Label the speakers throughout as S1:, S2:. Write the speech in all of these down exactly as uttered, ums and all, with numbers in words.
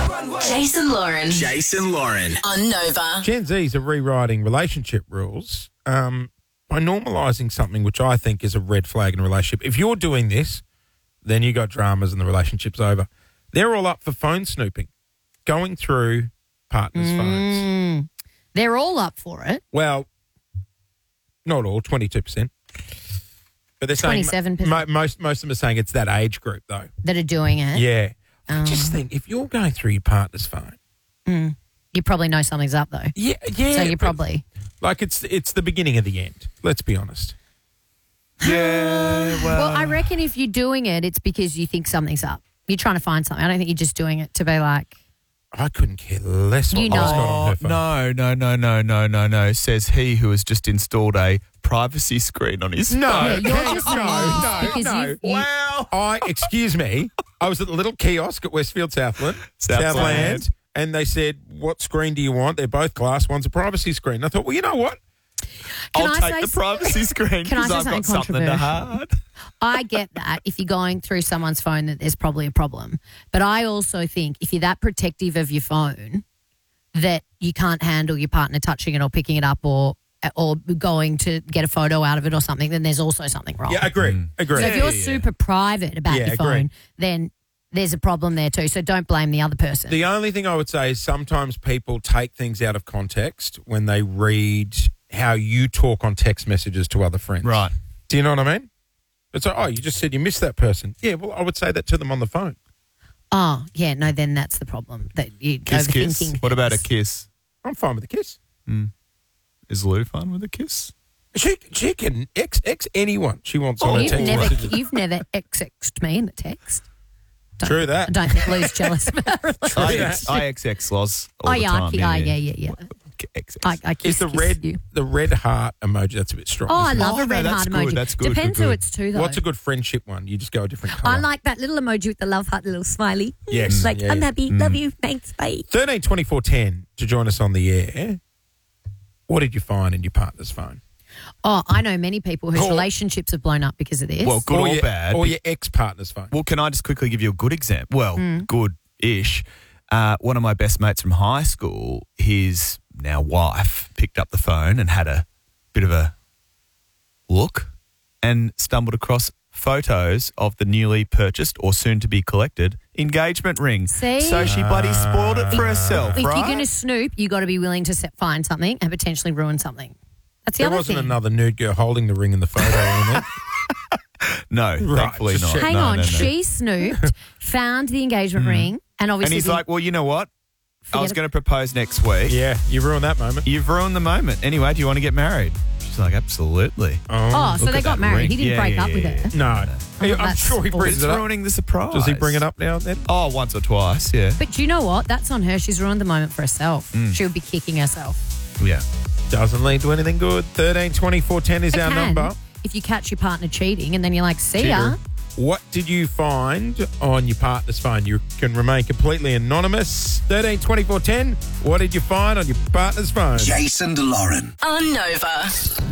S1: Jason Lauren.
S2: Jason Lauren.
S1: On Nova.
S3: Gen Zs are rewriting relationship rules um, by normalising something which I think is a red flag in a relationship. If you're doing this, then you got dramas and the relationship's over. They're all up for phone snooping, going through partners'
S4: Mm.
S3: phones.
S4: They're all up for it.
S3: Well, not all, twenty-two percent. But they're saying
S4: twenty-seven percent.
S3: mo- most most of them are saying it's that age group though.
S4: That are doing it.
S3: Yeah.
S4: Um,
S3: Just think, if you're going through your partner's phone,
S4: Mm. You probably know something's up though.
S3: yeah, yeah.
S4: So you
S3: but,
S4: probably.
S3: like it's it's the beginning of the end. Let's be honest.
S5: Yeah, well,
S4: Well, I reckon if you're doing it, it's because you think something's up. You're trying to find something. I don't think you're just doing it to be like,
S3: I couldn't care less what
S4: You
S3: was
S4: know.
S3: going on
S5: Oh,
S3: her phone.
S5: no, no, no, no, no, no, no, says he who has just installed a privacy screen on his
S3: No,
S4: Yeah,
S5: phone.
S4: you're just
S3: no,
S4: amazed
S3: no,
S4: because
S3: no.
S4: you've- you-
S3: Well, I excuse me. I was at the little kiosk at Westfield Southland,
S5: Southland.
S3: Southland, and they said, "What screen do you want?" They're both glass. One's a privacy screen. I thought, well, you know what?
S4: Can
S5: I'll
S4: I
S5: take
S4: say
S5: the
S4: s-
S5: privacy screen
S4: Can I
S5: because
S4: say
S5: I've got
S4: something
S5: something to hide.
S4: I get that if you're going through someone's phone that there's probably a problem. But I also think if you're that protective of your phone that you can't handle your partner touching it or picking it up or or going to get a photo out of it or something, then there's also something wrong.
S3: Yeah, agree,
S5: Mm.
S3: agree.
S4: So if you're
S5: Yeah, yeah.
S4: super private about
S3: Yeah,
S4: your
S3: agree.
S4: phone, then there's a problem there too. So don't blame the other person.
S3: The only thing I would say is sometimes people take things out of context when they read how you talk on text messages to other friends.
S5: Right.
S3: Do you know what I mean? It's like, oh, you just said you missed that person. Yeah, well, I would say that to them on the phone.
S4: Oh, yeah, no, then that's the problem. That you
S5: Kiss, kiss.
S4: overthinking.
S5: What about a
S4: things.
S5: kiss?
S3: I'm fine with a kiss.
S5: Is Lou fun with a kiss?
S3: She she can X X anyone she wants on her
S4: Oh, You've
S3: text
S4: never,
S3: messages.
S4: you've never X-X'd me in the text. Don't-
S3: True that.
S4: I don't think Lou's jealous about it.
S5: I X, I X X Loz all
S4: Oh,
S5: the
S4: yeah,
S5: time.
S4: I, yeah, yeah, yeah, yeah.
S5: X X.
S4: I, I kiss,
S3: Is the
S4: kiss
S3: red
S4: you.
S3: the red heart emoji? That's a bit strong.
S4: Oh, I
S3: isn't it?
S4: love
S5: Oh,
S4: a
S5: no,
S4: red
S5: that's
S4: heart
S5: good,
S4: emoji.
S5: that's good,
S4: Depends
S5: good,
S4: who
S5: good.
S4: it's to, though.
S3: What's a good friendship one? You just go a different colour.
S4: I like that little emoji with the love heart, the little smiley.
S3: Yes,
S4: Like,
S3: yeah,
S4: I'm
S3: yeah.
S4: happy, love you, thanks, bye.
S3: thirteen twenty-four ten to join us on the air. What did you find in your partner's phone?
S4: Oh, I know many people whose
S3: Or-
S4: relationships have blown up because of this.
S5: Well, good or,
S3: your,
S5: bad.
S3: Or your ex-partner's phone.
S5: Well, can I just quickly give you a good example? Well,
S4: Mm.
S5: good-ish. Uh, one of my best mates from high school, his now wife, picked up the phone and had a bit of a look and stumbled across photos of the newly purchased or soon-to-be collected engagement ring.
S4: See?
S5: So she bloody spoiled it for herself,
S4: if
S5: right?
S4: you're going to snoop, you got to be willing to set, find something and potentially ruin something. That's the
S3: There
S4: other
S3: wasn't
S4: thing.
S3: another nude girl holding the ring in the photo in it.
S5: No, thankfully
S3: just
S5: not.
S3: check.
S4: Hang
S5: No,
S4: on,
S5: no, no.
S4: she snooped, found the engagement ring, and obviously
S5: And he's
S4: didn't
S5: like, well, you know what? I
S4: forget
S5: was
S4: it.
S5: going to propose next week.
S3: Yeah, you ruined that moment.
S5: You've ruined the moment. Anyway, do you want to get married? She's like, absolutely.
S4: Oh, so
S5: Look
S4: they
S5: at
S4: got
S5: that
S4: married.
S5: ring.
S4: He didn't
S5: Yeah,
S4: break
S5: yeah,
S4: up with
S5: yeah,
S4: her.
S3: No.
S4: Oh,
S3: I'm
S4: that's
S3: sure he
S4: awful.
S3: brings
S5: It's
S3: it up.
S5: ruining the surprise.
S3: Does he bring it up now and then?
S5: Oh, once or twice, yeah.
S4: But do you know what? That's on her. She's ruined the moment for herself.
S5: Mm.
S4: She would be kicking herself.
S5: Yeah.
S3: Doesn't lead to anything good. thirteen twenty-four ten is
S4: It
S3: our
S4: can,
S3: number.
S4: if you catch your partner cheating and then you're like, see ya.
S3: What did you find on your partner's phone? You can remain completely anonymous. thirteen twenty-four ten. What did you find on your partner's phone?
S2: Jason Lauren.
S1: On Nova.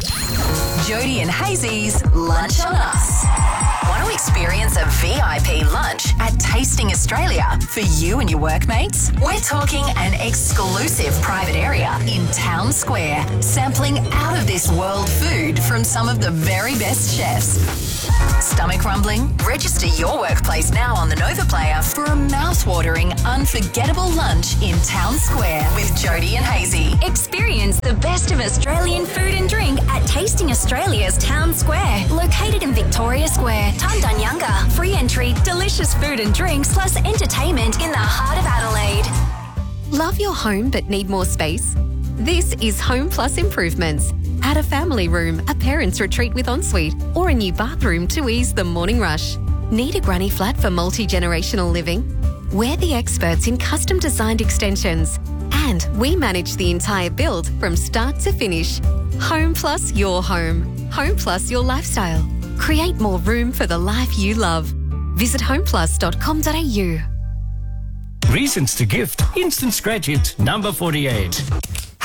S1: Jody and Hazy's Lunch on Us. Want to experience a V I P lunch at Tasting Australia for you and your workmates? We're talking an exclusive private area in Town Square, sampling out of this world food from some of the very best chefs. Stomach rumbling? Register your workplace now on the Nova Player for a mouth-watering, unforgettable lunch in Town Square with Jody and Hazy.
S6: Experience the best of Australian food and drink at Tasting Australia's Town Square, located in Victoria Square, Tundanyunga. Free entry, delicious food and drinks, plus entertainment in the heart of Adelaide.
S7: Love your home but need more space? This is Home Plus Improvements. Add a family room, a parents' retreat with ensuite, or a new bathroom to ease the morning rush. Need a granny flat for multi-generational living? We're the experts in custom designed extensions, and we manage the entire build from start to finish. Home Plus your home. Home Plus your lifestyle. Create more room for the life you love. Visit homeplus dot com dot a u.
S8: Reasons to gift. Instant scratch it. Number forty-eight.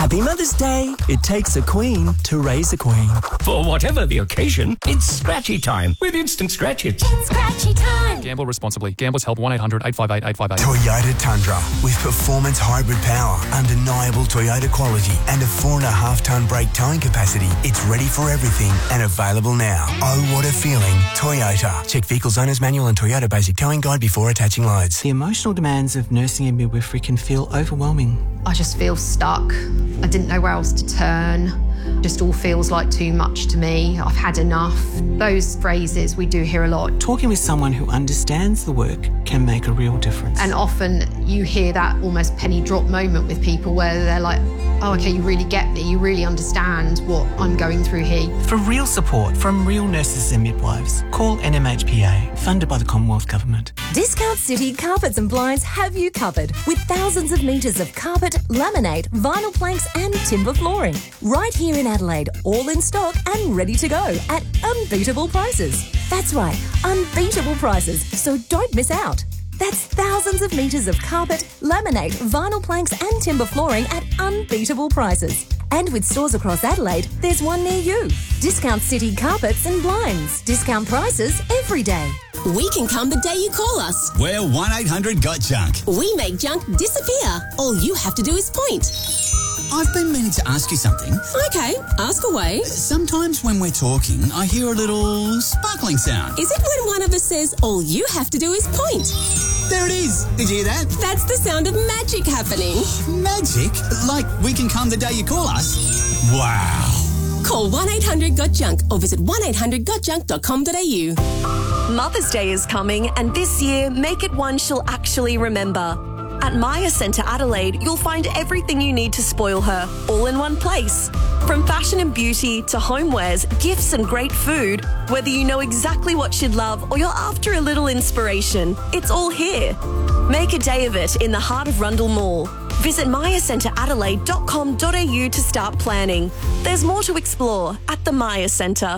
S8: Happy Mother's Day. It takes a queen to raise a queen.
S9: For whatever the occasion, it's scratchy time with Instant Scratch-Its.
S6: It's scratchy time.
S10: Gamble responsibly. Gamblers help one eight hundred eight five eight eight five eight.
S11: Toyota Tundra with performance hybrid power, undeniable Toyota quality and a four and a half tonne brake towing capacity. It's ready for everything and available now. Oh, what a feeling. Toyota. Check vehicles owner's manual and Toyota basic towing guide before attaching loads.
S12: The emotional demands of nursing and midwifery can feel overwhelming.
S13: I just feel stuck. I didn't know where else to turn. Just all feels like too much to me. I've had enough. Those phrases we do hear a lot.
S12: Talking with someone who understands the work can make a real difference.
S13: And often you hear that almost penny drop moment with people where they're like, oh, okay, you really get me. You really understand what I'm going through here.
S12: For real support from real nurses and midwives, call N M H P A, funded by the Commonwealth Government.
S14: Discount City Carpets and Blinds have you covered with thousands of metres of carpet, laminate, vinyl planks and timber flooring. Right here in Adelaide, all in stock and ready to go at unbeatable prices. That's right, unbeatable prices, so don't miss out. That's thousands of metres of carpet, laminate, vinyl planks and timber flooring at unbeatable prices. And with stores across Adelaide, there's one near you. Discount City Carpets and Blinds. Discount prices every day.
S15: We can come the day you call us.
S2: We're one eight hundred got junk.
S15: We make junk disappear. All you have to do is point.
S2: I've been meaning to ask you something.
S15: Okay, ask away.
S2: Sometimes when we're talking, I hear a little sparkling sound.
S15: Is it when one of us says, all you have to do is point?
S2: There it is. Did you hear that?
S15: That's the sound of magic happening.
S2: Magic? Like we can come the day you call us? Wow.
S15: Call one eight hundred got junk or visit one eight hundred got junk dot com dot a u.
S16: Mother's Day is coming, and this year, make it one she'll actually remember. At Maya Centre Adelaide, you'll find everything you need to spoil her, all in one place. From fashion and beauty to homewares, gifts and great food, whether you know exactly what she'd love or you're after a little inspiration, it's all here. Make a day of it in the heart of Rundle Mall. Visit maya centre adelaide dot com dot a u to start planning. There's more to explore at the Maya Centre.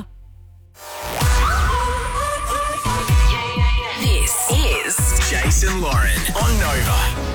S1: This is
S2: Jason Lauren on Nova.